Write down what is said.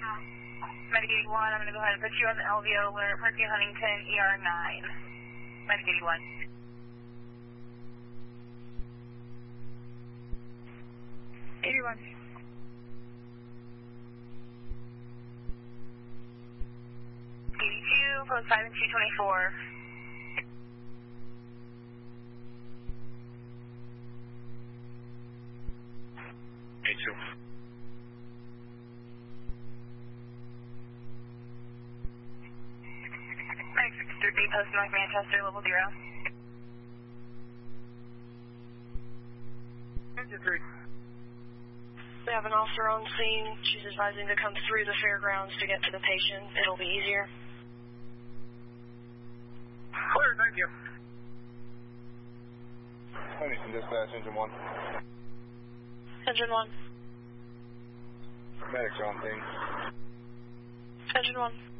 Medic 81, I'm going to go ahead and put you on the LVO alert, Parkview Huntington, ER9. Medic 81. Post 5 and 224. A2. Medic 63, Post North Manchester, level 0. 53. We have an officer on scene. She's advising to come through the fairgrounds to get to the patient. It'll be easier. Clear, thank you. Huntington dispatch, engine 1. Engine 1. Medics are on scene. Engine 1.